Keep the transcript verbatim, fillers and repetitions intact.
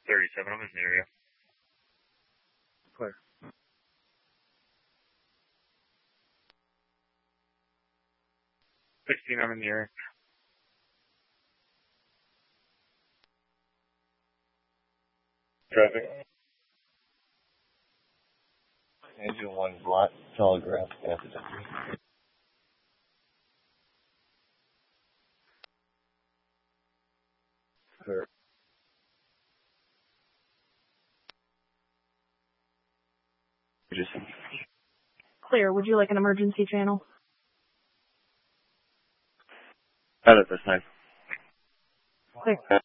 thirty-seven, I'm in the area. Clear. sixteen, I'm in the area. Traffic. Engine one block, telegraph, after that. Clear. Just Clear. Would you like an emergency channel? out at this time. Clear. Uh,